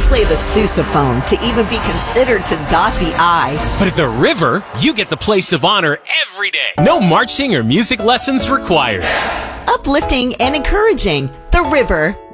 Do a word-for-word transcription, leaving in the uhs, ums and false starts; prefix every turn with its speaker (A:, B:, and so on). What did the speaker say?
A: play the sousaphone to even be considered to dot the I.
B: But at the River, you get the place of honor every day. No marching or music lessons required.
A: Uplifting and encouraging. The River.